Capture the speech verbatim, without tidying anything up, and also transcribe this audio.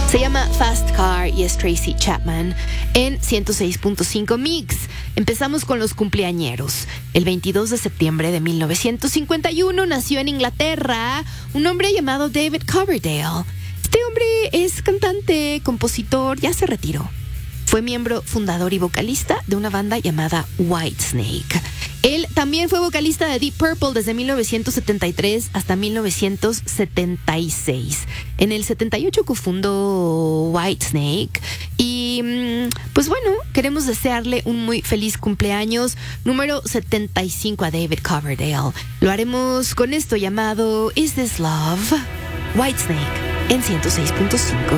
Se llama Fast Car y es Tracy Chapman en ciento seis punto cinco Mix. Empezamos con los cumpleañeros. El veintidós de septiembre de mil novecientos cincuenta y uno nació en Inglaterra un hombre llamado David Coverdale. Este hombre es cantante, compositor, ya se retiró. Fue miembro fundador y vocalista de una banda llamada Whitesnake. Él también fue vocalista de Deep Purple desde mil novecientos setenta y tres hasta mil novecientos setenta y seis. En el setenta y ocho cofundó Whitesnake y pues bueno, queremos desearle un muy feliz cumpleaños número setenta y cinco a David Coverdale. Lo haremos con esto llamado Is This Love? Whitesnake en ciento seis punto cinco.